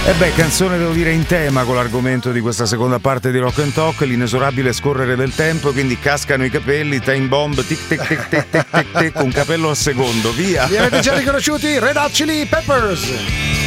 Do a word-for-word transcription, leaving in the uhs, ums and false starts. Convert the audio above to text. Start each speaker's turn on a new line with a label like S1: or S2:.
S1: E beh, canzone devo dire in tema con l'argomento di questa seconda parte di Rock and Talk, l'inesorabile scorrere del tempo, quindi cascano i capelli, time bomb, tic tic tic tic tic tic tic, un capello al secondo, via.
S2: Li avete già riconosciuti? Red Hot Chili Peppers.